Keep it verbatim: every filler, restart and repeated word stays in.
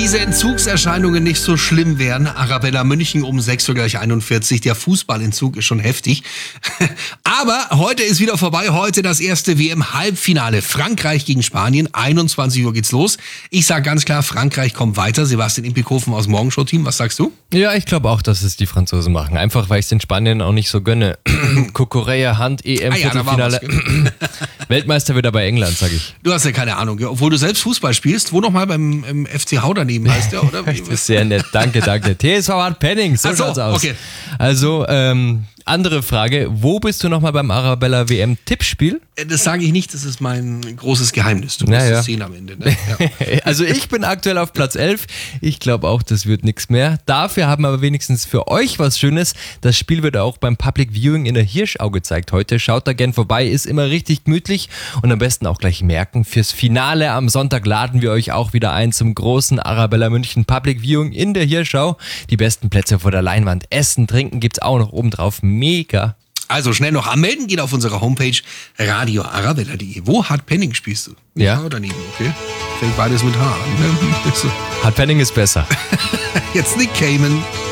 diese Entzugserscheinungen nicht so schlimm wären, Arabella München um sechs Uhr gleich einundvierzig. Der Fußballentzug ist schon heftig. Aber heute ist wieder vorbei. Heute das erste W M-Halbfinale. Frankreich gegen Spanien. einundzwanzig Uhr geht's los. Ich sage ganz klar, Frankreich kommt weiter. Sebastian Impikofen aus Morgenshow-Team. Was sagst du? Ja, ich glaube auch, dass es die Franzosen machen. Einfach, weil ich es den Spaniern auch nicht so gönne. Kukureya, Hand, E M, ah, ja, Viertelfinale. Weltmeister wird aber England, sage ich. Du hast ja keine Ahnung. Obwohl du selbst Fußball spielst. Wo nochmal beim im F C Hau daneben heißt der, oder? Das ist sehr nett. Danke, danke. T S V Hart Penning. So, so schaut's aus. Okay. Also, ähm, andere Frage. Wo bist du nochmal beim Arabella W M-Tippspiel? Das sage ich nicht, das ist mein großes Geheimnis. Du musst naja. es sehen am Ende. Ne? Ja. Also ich bin aktuell auf Platz elf. Ich glaube auch, das wird nichts mehr. Dafür haben wir aber wenigstens für euch was Schönes. Das Spiel wird auch beim Public Viewing in der Hirschau gezeigt heute. Schaut da gern vorbei, ist immer richtig gemütlich. Und am besten auch gleich merken, fürs Finale am Sonntag laden wir euch auch wieder ein zum großen Arabella München Public Viewing in der Hirschau. Die besten Plätze vor der Leinwand. Essen, trinken gibt's auch noch oben drauf. Mega. Also schnell noch anmelden, geht auf unsere Homepage radio arabella punkt de. Wo Hart Penning spielst du? Mit ja. H oder neben, okay? Fängt beides mit H an. Ne? Hart Penning ist besser. Jetzt Nick Cayman.